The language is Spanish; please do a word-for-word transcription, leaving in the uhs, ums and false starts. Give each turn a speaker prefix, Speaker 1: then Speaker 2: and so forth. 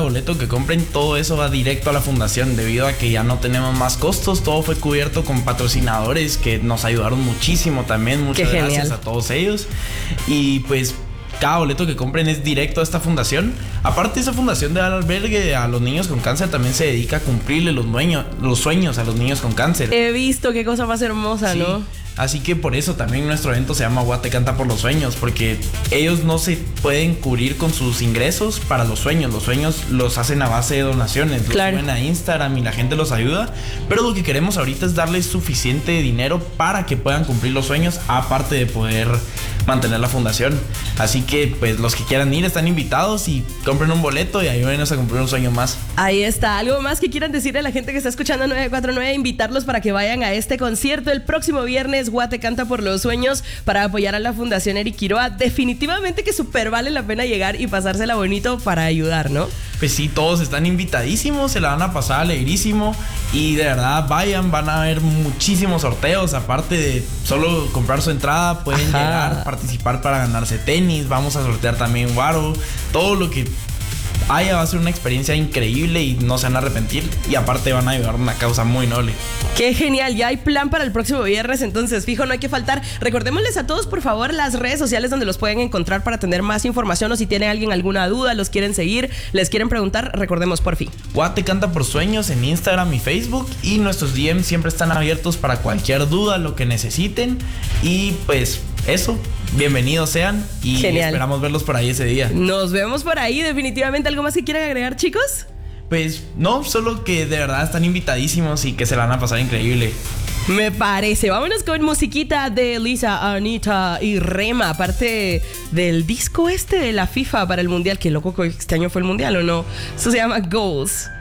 Speaker 1: boleto que compren, todo eso va directo a la fundación, debido a que ya no tenemos más costos. Todo fue cubierto con patrocinadores que nos ayudaron muchísimo también. Muchas
Speaker 2: Qué
Speaker 1: gracias
Speaker 2: genial.
Speaker 1: a todos ellos. Y pues cada boleto que compren es directo a esta fundación. Aparte, esa fundación de albergue a los niños con cáncer también se dedica a cumplirle los, dueños, los sueños a los niños con cáncer.
Speaker 2: He visto qué cosa más hermosa,
Speaker 1: Sí.
Speaker 2: ¿no?
Speaker 1: Así que por eso también nuestro evento se llama Guate Canta por los Sueños, porque ellos no se pueden cubrir con sus ingresos para los sueños. Los sueños los hacen a base de donaciones,
Speaker 2: Claro.
Speaker 1: los suben a Instagram y la gente los ayuda. Pero lo que queremos ahorita es darles suficiente dinero para que puedan cumplir los sueños, aparte de poder mantener la fundación. Así que pues los que quieran ir están invitados y compren un boleto y ayúdenos a cumplir un sueño más.
Speaker 2: Ahí está. ¿Algo más que quieran decirle a la gente que está escuchando nueve cuatro nueve? Invitarlos para que vayan a este concierto el próximo viernes. Guate Canta por los Sueños, para apoyar a la Fundación Eric Quiroa. Definitivamente que súper vale la pena llegar y pasársela bonito para ayudar, ¿no?
Speaker 1: Pues sí, todos están invitadísimos, se la van a pasar alegrísimo y de verdad vayan, van a haber muchísimos sorteos. Aparte de solo comprar su entrada, pueden
Speaker 2: Ajá.
Speaker 1: llegar, participar para ganarse tenis, vamos a sortear también guaro, todo lo que haya va a ser una experiencia increíble y no se van a arrepentir, y aparte van a ayudar a una causa muy noble.
Speaker 2: Qué genial, ya hay plan para el próximo viernes, entonces fijo, no hay que faltar. Recordémosles a todos, por favor, las redes sociales donde los pueden encontrar para tener más información, o si tiene alguien alguna duda, los quieren seguir, les quieren preguntar, recordemos por fin.
Speaker 1: Guate Canta por Sueños en Instagram y Facebook, y nuestros D Ms siempre están abiertos para cualquier duda, lo que necesiten. Y pues eso, bienvenidos sean y
Speaker 2: Genial.
Speaker 1: Esperamos verlos por ahí ese día.
Speaker 2: Nos vemos por ahí, definitivamente. ¿Algo más que quieran agregar, chicos?
Speaker 1: Pues no, solo que de verdad están invitadísimos y que se la van a pasar increíble.
Speaker 2: Me parece. Vámonos con musiquita de Lisa, Anita y Rema, aparte del disco este de la FIFA para el Mundial. Qué loco que este año fue el Mundial, ¿o no? Eso se llama Goals.